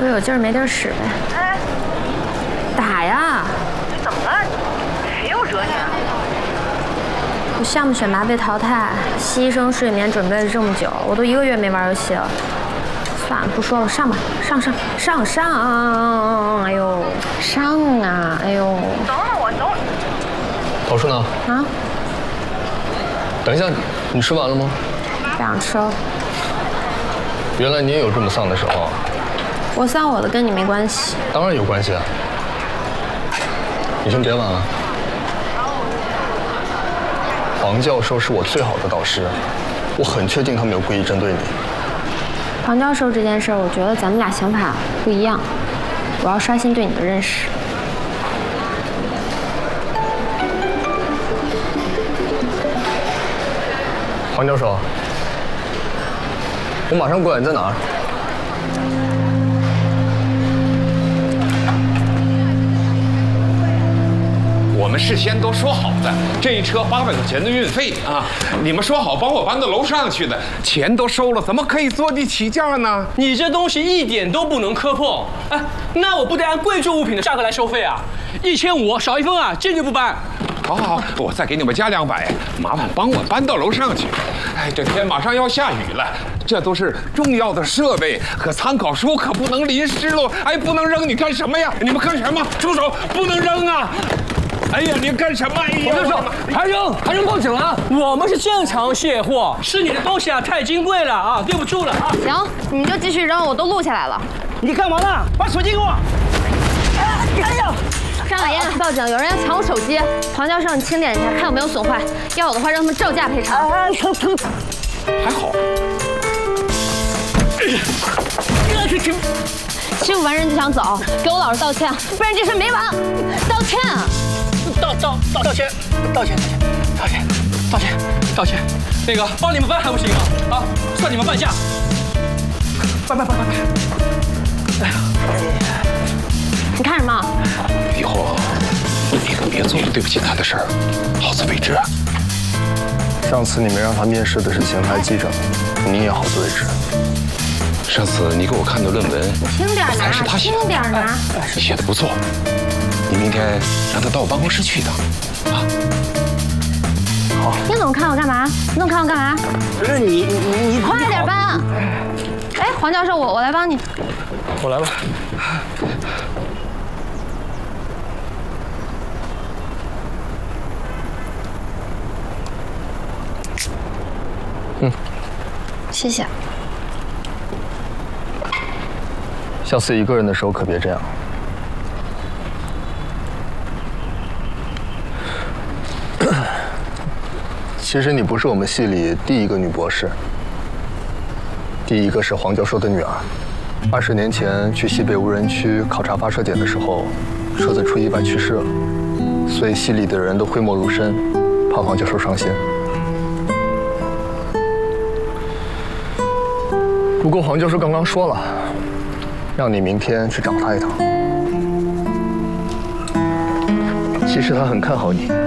我有劲儿没地儿使呗。 哎， 打呀！ 你怎么了？谁又惹你啊？ 我项目选拔被淘汰，牺牲睡眠准备了这么久，我都1个月没玩游戏了。算了，不说了，上吧，上！哎呦，上啊！哎呦， 等等我，等会儿。 桃树呢？ 啊？ 等一下，你吃完了吗？ 不想吃了。 原来你也有这么丧的时候啊！ 我丧我的，跟你没关系。 当然有关系啊！你先别玩了。黄教授是我最好的导师，我很确定他没有故意针对你。 黄教授这件事儿，我觉得咱们俩想法不一样，我要刷新对你的认识。 黄教授，我马上过来，你在哪儿？ 我们事先都说好的，这一车800块钱的运费啊，你们说好帮我搬到楼上去的，钱都收了，怎么可以坐地起价呢？ 你这东西一点都不能磕碰，哎，那我不得按贵重物品的价格来收费啊？1500少1分啊，坚决不搬。 好，我再给你们加200，麻烦帮我搬到楼上去。哎，这天马上要下雨了，这都是重要的设备和参考书，可不能淋湿喽。哎，不能扔，你干什么呀？你们干什么？住手！不能扔啊！哎呀，你干什么？哎呀， 黄教授，还扔报警了？我们是正常卸货，是你的东西啊太金贵了啊，对不住了啊。 行，你们就继续扔，我都录下来了。 你干嘛呢？把手机给我！哎呀！ 张小燕，报警，有人要抢我手机。黄教授，你清点一下，看有没有损坏，要有的话让他们照价赔偿。 还好。 欺负完人就想走，给我老实道歉，不然这事没完。道歉！ 道歉！那个帮你们搬还不行啊？算你们半价。搬！哎呀！ 你看什么？ 以后你可别做了对不起他的事儿，好自为之啊。 上次你们让他面试的是前台记者，你也好自为之。 上次你给我看的论文， 轻点拿， 还是他写的， 轻点拿。 写的不错。你明天让他到我办公室去一趟，啊。 好。 你怎么看我干嘛？你怎么看我干嘛？ 不是你快点搬！哎，黄教授，我来帮你。 我来吧。 谢谢。 下次一个人的时候可别这样。其实你不是我们系里第一个女博士，第一个是黄教授的女儿。20年前去西北无人区考察发射点的时候，车子出意外去世了，所以系里的人都讳莫如深，怕黄教授伤心。不过黄教授刚刚说了，让你明天去找他一趟。其实他很看好你。